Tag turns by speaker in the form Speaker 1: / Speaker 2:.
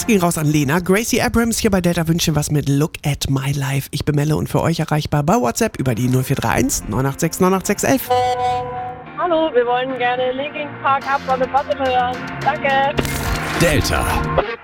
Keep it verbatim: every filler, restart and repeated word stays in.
Speaker 1: Das ging raus an Lena. Gracie Abrams hier bei Delta wünsche was mit Look at My Life. Ich bin Melle und für euch erreichbar bei WhatsApp über die null vier drei eins neun acht sechs neun acht sechs eins eins.
Speaker 2: Hallo, wir wollen gerne Linkin Park Up on the Bottom hören. Danke.
Speaker 3: Delta.